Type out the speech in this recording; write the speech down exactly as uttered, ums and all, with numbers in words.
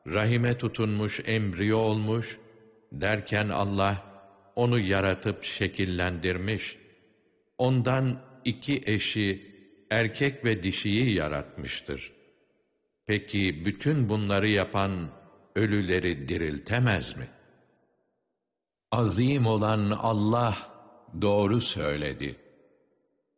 rahime tutunmuş embriyo olmuş, derken Allah onu yaratıp şekillendirmiş, ondan iki eşi, erkek ve dişiyi yaratmıştır. Peki bütün bunları yapan ölüleri diriltemez mi? Azim olan Allah doğru söyledi.